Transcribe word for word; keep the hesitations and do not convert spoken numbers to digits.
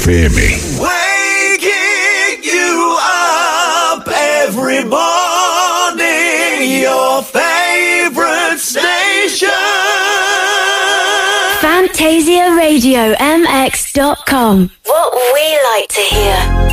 F M. Waking you up every morning, your favorite station. Fantasia Radio M X dot com. What we like to hear.